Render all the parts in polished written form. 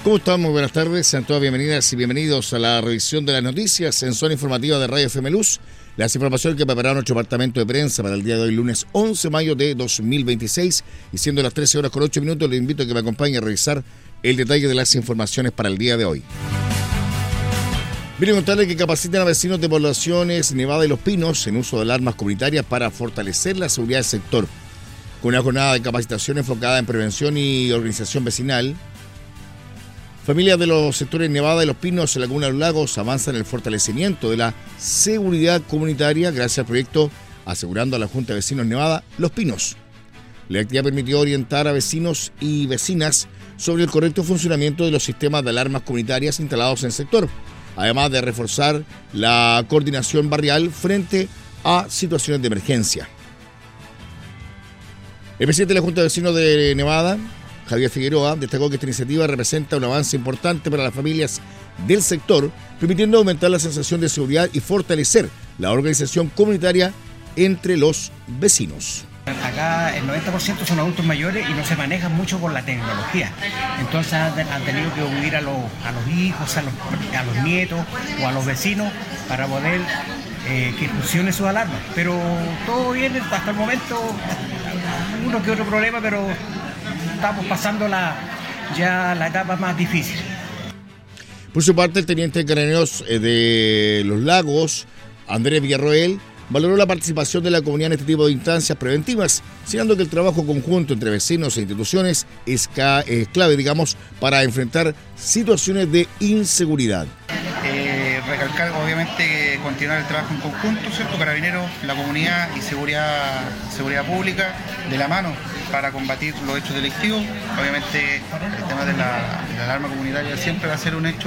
¿Cómo están? Muy buenas tardes, sean todas bienvenidas y bienvenidos a la revisión de las noticias en Zona Informativa de Radio FM Luz. Las informaciones que prepararon nuestro departamento de prensa para el día de hoy, lunes 11 de mayo de 2026, y siendo las 13 horas con 8 minutos, les invito a que me acompañe a revisar el detalle de las informaciones para el día de hoy. Quiero contarles que capacitan a vecinos de poblaciones Nevada y Los Pinos en uso de alarmas comunitarias para fortalecer la seguridad del sector. Con una jornada de capacitación enfocada en prevención y organización vecinal, familias de los sectores Nevada y Los Pinos en la comuna de Los Lagos avanzan en el fortalecimiento de la seguridad comunitaria gracias al proyecto Asegurando a la Junta de Vecinos Nevada Los Pinos. La actividad permitió orientar a vecinos y vecinas sobre el correcto funcionamiento de los sistemas de alarmas comunitarias instalados en el sector, además de reforzar la coordinación barrial frente a situaciones de emergencia. El presidente de la Junta de Vecinos de Nevada, Javier Figueroa, destacó que esta iniciativa representa un avance importante para las familias del sector, permitiendo aumentar la sensación de seguridad y fortalecer la organización comunitaria entre los vecinos. Acá el 90% son adultos mayores y no se manejan mucho con la tecnología. Entonces han tenido que huir a los hijos, a los nietos o a los vecinos para poder que funcionen sus alarmas. Pero todo bien hasta el momento, uno que otro problema, pero estamos pasando ya la etapa más difícil. Por su parte, el teniente de carabineros de Los Lagos, Andrés Villarroel, valoró la participación de la comunidad en este tipo de instancias preventivas, señalando que el trabajo conjunto entre vecinos e instituciones es clave, para enfrentar situaciones de inseguridad. Recalcar, obviamente, continuar el trabajo en conjunto, ¿cierto? Carabineros, la comunidad y seguridad pública de la mano para combatir los hechos delictivos. Obviamente, el tema de la alarma comunitaria siempre va a ser un hecho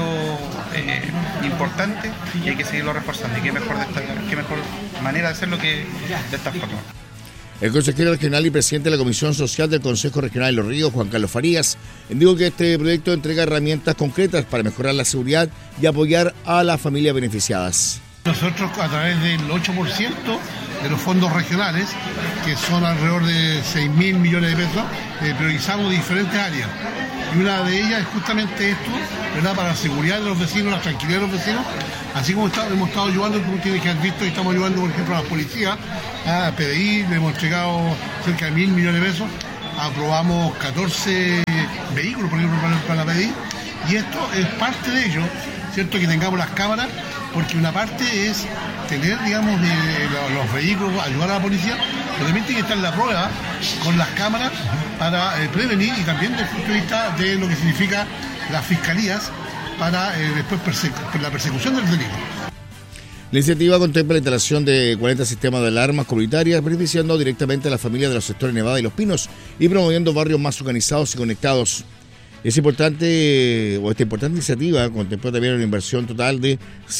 importante y hay que seguirlo reforzando. Y qué mejor manera de hacerlo que de esta forma. El consejero regional y presidente de la Comisión Social del Consejo Regional de Los Ríos, Juan Carlos Farías, dijo que este proyecto entrega herramientas concretas para mejorar la seguridad y apoyar a las familias beneficiadas. Nosotros, a través del 8% de los fondos regionales, que son alrededor de 6.000 millones de pesos, priorizamos diferentes áreas. Y una de ellas es justamente esto, ¿verdad?, para la seguridad de los vecinos, la tranquilidad de los vecinos. Así como hemos estado ayudando, como ustedes que han visto, y estamos ayudando, por ejemplo, a la policía, a PDI, le hemos entregado cerca de 1.000 millones de pesos, aprobamos 14 vehículos, por ejemplo, para la PDI, y esto es parte de ello, ¿cierto?, que tengamos las cámaras, porque una parte es tener, los vehículos, ayudar a la policía, pero también tiene que estar la prueba con las cámaras para prevenir, y también desde el punto de vista de lo que significa las fiscalías para después la persecución del delito. La iniciativa contempla la instalación de 40 sistemas de alarmas comunitarias, beneficiando directamente a las familias de los sectores Nevada y Los Pinos y promoviendo barrios más organizados y conectados. Esta importante iniciativa contempló también una inversión total de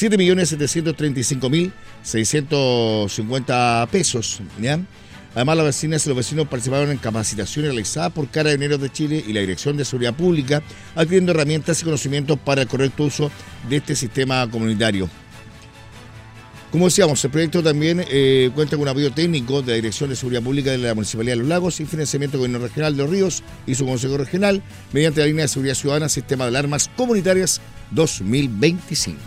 7.735.650 pesos. ¿Ya? Además, las vecinas y los vecinos participaron en capacitaciones realizadas por Carabineros de Chile y la Dirección de Seguridad Pública, adquiriendo herramientas y conocimientos para el correcto uso de este sistema comunitario. Como decíamos, el proyecto también cuenta con un apoyo técnico de la Dirección de Seguridad Pública de la Municipalidad de Los Lagos y financiamiento del Gobierno Regional de Los Ríos y su Consejo Regional mediante la línea de seguridad ciudadana Sistema de Alarmas Comunitarias 2025.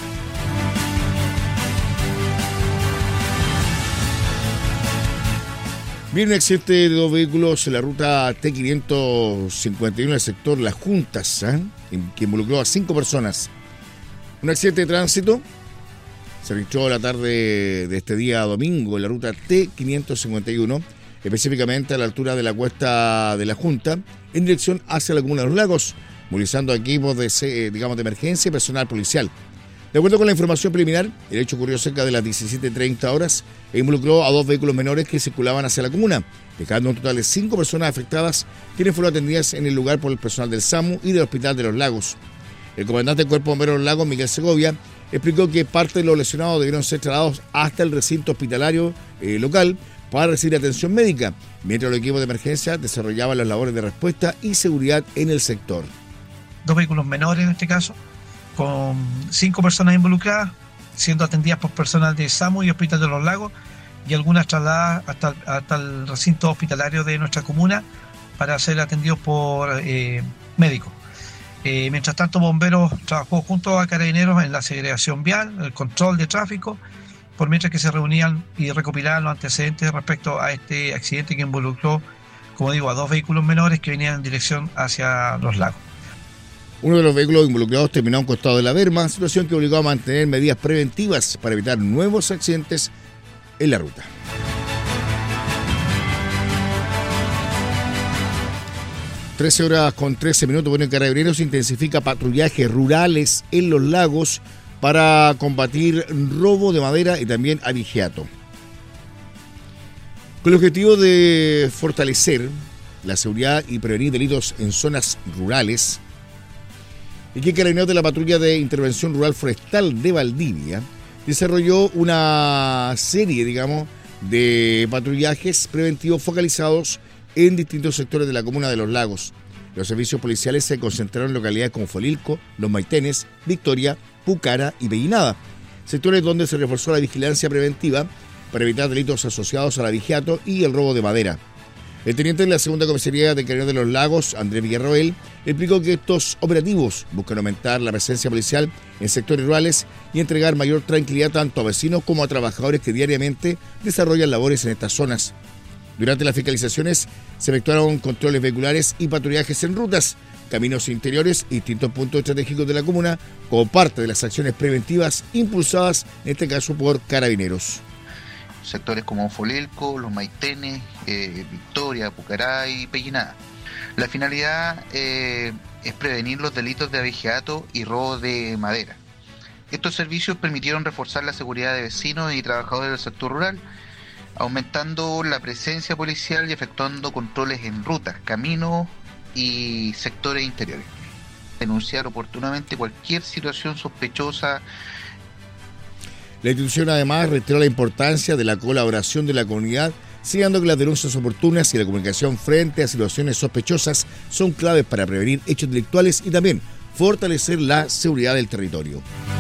Bien, un accidente de dos vehículos en la ruta T551 en el sector Las Juntas, que involucró a 5 personas. Un accidente de tránsito se registró la tarde de este día domingo en la ruta T551, específicamente a la altura de la cuesta de la Junta, en dirección hacia la comuna de Los Lagos, movilizando equipos de emergencia y personal policial. De acuerdo con la información preliminar, el hecho ocurrió cerca de las 17:30 horas e involucró a 2 vehículos menores que circulaban hacia la comuna, dejando un total de 5 personas afectadas, quienes fueron atendidas en el lugar por el personal del SAMU y del Hospital de Los Lagos. El comandante del Cuerpo Bombero de Los Lagos, Miguel Segovia, explicó que parte de los lesionados debieron ser trasladados hasta el recinto hospitalario local para recibir atención médica, mientras los equipos de emergencia desarrollaban las labores de respuesta y seguridad en el sector. 2 vehículos menores en este caso, con 5 personas involucradas, siendo atendidas por personal de SAMU y Hospital de Los Lagos, y algunas trasladadas hasta el recinto hospitalario de nuestra comuna para ser atendidos por médicos. Mientras tanto, Bomberos trabajó junto a Carabineros en la segregación vial, el control de tráfico, por mientras que se reunían y recopilaban los antecedentes respecto a este accidente que involucró, como digo, a 2 vehículos menores que venían en dirección hacia los lagos. Uno de los vehículos involucrados terminó a un costado de la berma, situación que obligó a mantener medidas preventivas para evitar nuevos accidentes en la ruta. (13:13). Bueno, Carabineros intensifica patrullajes rurales en los lagos para combatir robo de madera y también abigeato. Con el objetivo de fortalecer la seguridad y prevenir delitos en zonas rurales, y que Carabineros de la Patrulla de Intervención Rural Forestal de Valdivia desarrolló una serie, de patrullajes preventivos focalizados en distintos sectores de la comuna de Los Lagos. Los servicios policiales se concentraron en localidades como Folilco, Los Maitenes, Victoria, Pucara y Pellinada, sectores donde se reforzó la vigilancia preventiva para evitar delitos asociados al abigeato y el robo de madera. El teniente de la segunda comisaría de Carabineros de Los Lagos, Andrés Villarroel, explicó que estos operativos buscan aumentar la presencia policial en sectores rurales y entregar mayor tranquilidad tanto a vecinos como a trabajadores que diariamente desarrollan labores en estas zonas. Durante las fiscalizaciones se efectuaron controles vehiculares y patrullajes en rutas, caminos interiores y distintos puntos estratégicos de la comuna como parte de las acciones preventivas impulsadas, en este caso, por Carabineros. Sectores como Folilco, Los Maitenes, Victoria, Pucará y Pellinada. La finalidad es prevenir los delitos de abigeato y robo de madera. Estos servicios permitieron reforzar la seguridad de vecinos y trabajadores del sector rural, aumentando la presencia policial y efectuando controles en rutas, caminos y sectores interiores. Denunciar oportunamente cualquier situación sospechosa. La institución además reiteró la importancia de la colaboración de la comunidad, señalando que las denuncias oportunas y la comunicación frente a situaciones sospechosas son claves para prevenir hechos delictuales y también fortalecer la seguridad del territorio.